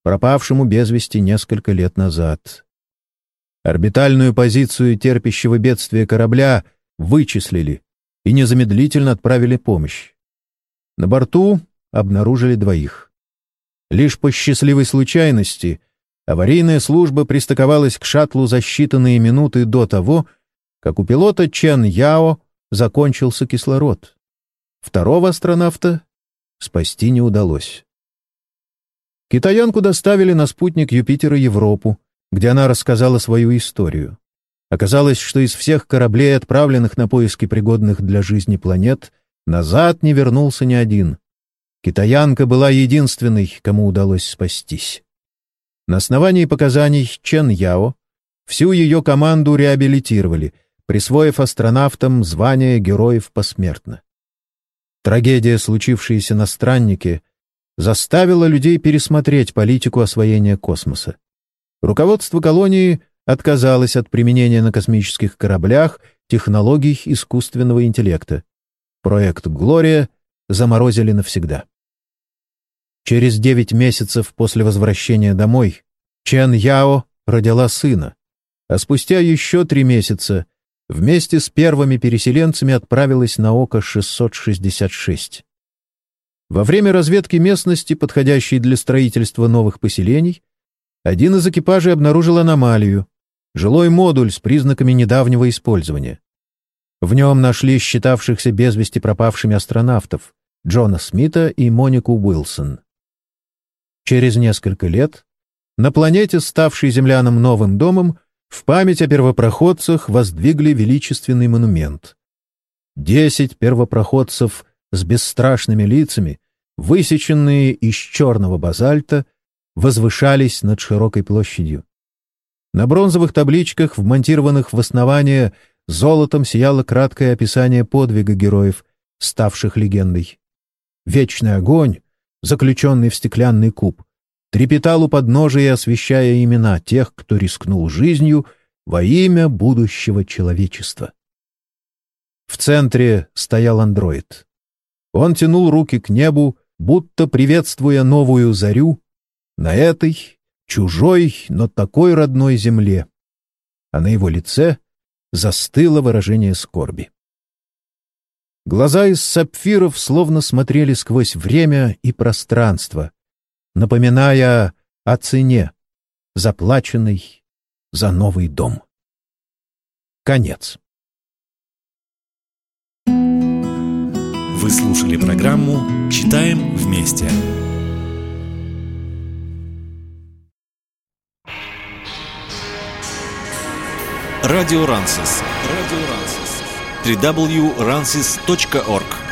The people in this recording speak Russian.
пропавшему без вести несколько лет назад. Орбитальную позицию терпящего бедствия корабля вычислили и незамедлительно отправили помощь. На борту обнаружили 2. Лишь по счастливой случайности аварийная служба пристыковалась к шаттлу за считанные минуты до того, как у пилота Чен Яо закончился кислород. 2-го астронавта спасти не удалось. Китаянку доставили на спутник Юпитера Европу, где она рассказала свою историю. Оказалось, что из всех кораблей, отправленных на поиски пригодных для жизни планет, назад не вернулся ни один. Китаянка была единственной, кому удалось спастись. На основании показаний Чен Яо всю ее команду реабилитировали, присвоив астронавтам звание героев посмертно. Трагедия, случившаяся на Страннике, заставила людей пересмотреть политику освоения космоса. Руководство колонии отказалось от применения на космических кораблях технологий искусственного интеллекта. Проект «Глория» заморозили навсегда. Через 9 месяцев после возвращения домой Чен Яо родила сына, а спустя еще 3 месяца вместе с первыми переселенцами отправилась на ОКО-666. Во время разведки местности, подходящей для строительства новых поселений, один из экипажей обнаружил аномалию — жилой модуль с признаками недавнего использования. В нем нашли считавшихся без вести пропавшими астронавтов Джона Смита и Монику Уилсон. Через несколько лет на планете, ставшей землянам новым домом, в память о первопроходцах воздвигли величественный монумент. 10 первопроходцев с бесстрашными лицами, высеченные из черного базальта, возвышались над широкой площадью. На бронзовых табличках, вмонтированных в основание, золотом сияло краткое описание подвига героев, ставших легендой. Вечный огонь, заключенный в стеклянный куб, трепетал у подножия, освещая имена тех, кто рискнул жизнью во имя будущего человечества. В центре стоял андроид. Он тянул руки к небу, будто приветствуя новую зарю на этой чужой, но такой родной земле, а на его лице застыло выражение скорби. Глаза из сапфиров словно смотрели сквозь время и пространство, напоминая о цене, заплаченной за новый дом. Конец. Вы слушали программу «Читаем вместе». Радио Рансис. www.ransis.org